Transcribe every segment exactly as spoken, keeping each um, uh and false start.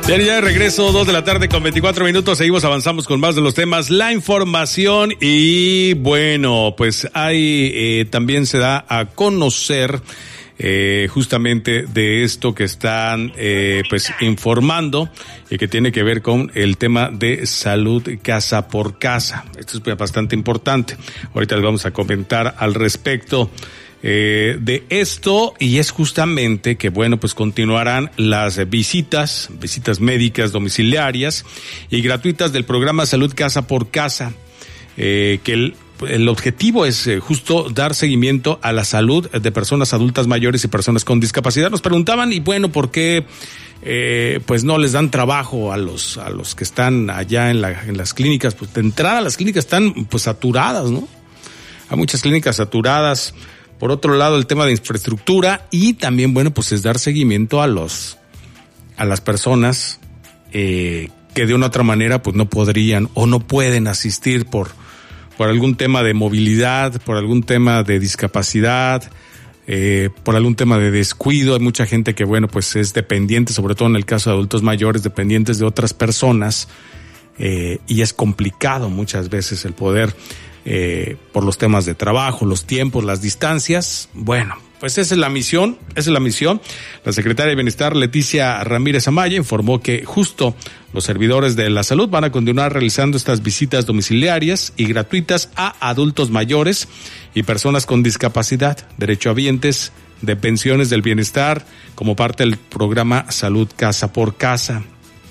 Bien, ya de regreso, dos de la tarde con veinticuatro minutos, seguimos, avanzamos con más de los temas, la información y bueno, pues ahí eh, también se da a conocer eh, justamente de esto que están eh, pues informando y que tiene que ver con el tema de salud casa por casa. Esto es bastante importante, ahorita les vamos a comentar al respecto Eh, de esto, y es justamente que bueno, pues continuarán las visitas, visitas médicas domiciliarias y gratuitas del programa Salud Casa por Casa, eh, que el, el objetivo es eh, justo dar seguimiento a la salud de personas adultas mayores y personas con discapacidad. Nos preguntaban, y bueno, ¿por qué eh, pues no les dan trabajo a los a los que están allá en, la, en las clínicas? Pues de entrada las clínicas están pues saturadas, ¿no? Hay muchas clínicas saturadas. Por otro lado, el tema de infraestructura y también, bueno, pues es dar seguimiento a los, a las personas eh, que de una u otra manera, pues no podrían o no pueden asistir por, por algún tema de movilidad, por algún tema de discapacidad, eh, por algún tema de descuido. Hay mucha gente que, bueno, pues es dependiente, sobre todo en el caso de adultos mayores, dependientes de otras personas, eh, y es complicado muchas veces el poder Eh, por los temas de trabajo, los tiempos, las distancias. Bueno, pues esa es la misión, esa es la misión. La secretaria de Bienestar, Leticia Ramírez Amaya, informó que justo los servidores de la salud van a continuar realizando estas visitas domiciliarias y gratuitas a adultos mayores y personas con discapacidad, derechohabientes de pensiones del bienestar, como parte del programa Salud Casa por Casa.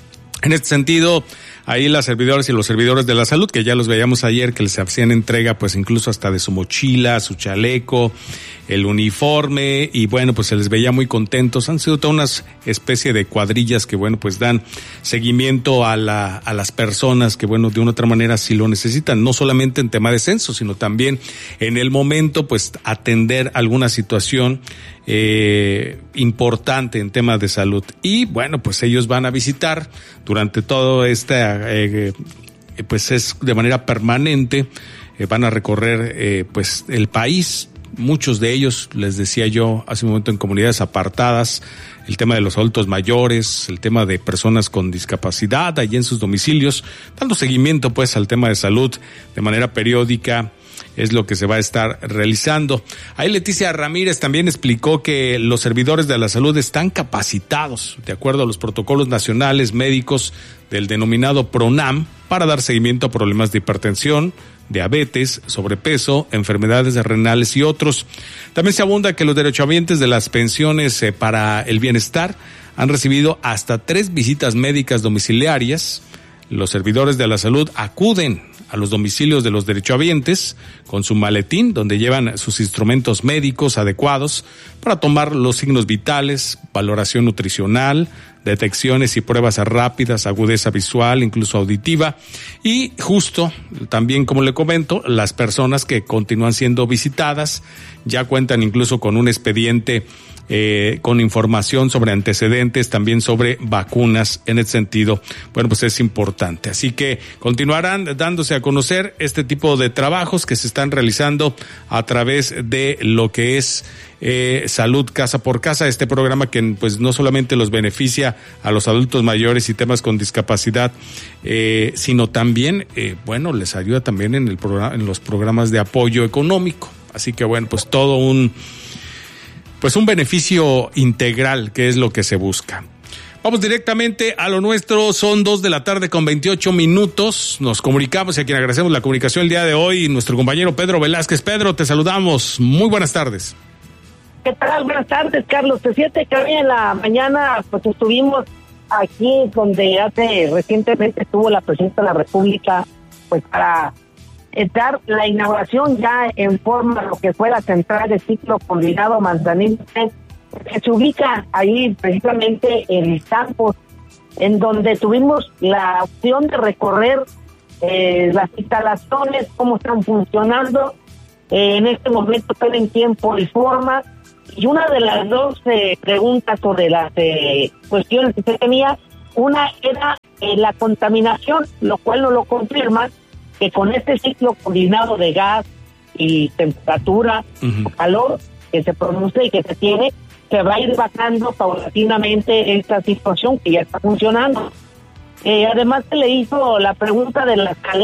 En este sentido, ahí las servidoras y los servidores de la salud, que ya los veíamos ayer, que les hacían entrega pues incluso hasta de su mochila, su chaleco, el uniforme, y bueno, pues se les veía muy contentos. Han sido toda una especie de cuadrillas que bueno, pues dan seguimiento a la a las personas que bueno, de una u otra manera sí lo necesitan, no solamente en tema de censo, sino también en el momento pues atender alguna situación eh, importante en temas de salud. Y bueno, pues ellos van a visitar durante todo este eh, eh, pues es de manera permanente, eh, van a recorrer eh, pues el país. Muchos de ellos, les decía yo hace un momento, en comunidades apartadas, el tema de los adultos mayores, el tema de personas con discapacidad allí en sus domicilios, dando seguimiento pues al tema de salud de manera periódica, es lo que se va a estar realizando. Ahí Leticia Ramírez también explicó que los servidores de la salud están capacitados de acuerdo a los protocolos nacionales médicos del denominado PRONAM para dar seguimiento a problemas de hipertensión, diabetes, sobrepeso, enfermedades renales y otros. También se abunda que los derechohabientes de las pensiones eh, para el bienestar han recibido hasta tres visitas médicas domiciliarias. Los servidores de la salud acuden a los domicilios de los derechohabientes con su maletín, donde llevan sus instrumentos médicos adecuados para tomar los signos vitales, valoración nutricional, detecciones y pruebas rápidas, agudeza visual, incluso auditiva, y justo también, como le comento, las personas que continúan siendo visitadas ya cuentan incluso con un expediente Eh, con información sobre antecedentes, también sobre vacunas. En ese sentido, bueno, pues es importante. Así que continuarán dándose a conocer este tipo de trabajos que se están realizando a través de lo que es eh, Salud Casa por Casa, este programa que pues no solamente los beneficia a los adultos mayores y temas con discapacidad, eh, sino también, eh, bueno, les ayuda también en el programa, en los programas de apoyo económico. Así que bueno, pues todo un Pues un beneficio integral, que es lo que se busca. Vamos directamente a lo nuestro, son dos de la tarde con veintiocho minutos. Nos comunicamos y a quien agradecemos la comunicación el día de hoy, nuestro compañero Pedro Velázquez. Pedro, te saludamos. Muy buenas tardes. ¿Qué tal? Buenas tardes, Carlos. Te siete que hoy en la mañana pues estuvimos aquí donde hace recientemente estuvo la presidenta de la República pues para dar la inauguración ya en forma de lo que fue la central de ciclo combinado Manzanillo, que se ubica ahí precisamente en Campos, en donde tuvimos la opción de recorrer eh, las instalaciones, cómo están funcionando. Eh, en este momento están en tiempo y forma, y una de las dos eh, preguntas sobre las eh, cuestiones que se tenía, una era eh, la contaminación, lo cual no lo confirma, que con este ciclo combinado de gas y temperatura, uh-huh. calor que se produce y que se tiene, se va a ir bajando paulatinamente esta situación que ya está funcionando. Eh, además se le hizo la pregunta de la escalera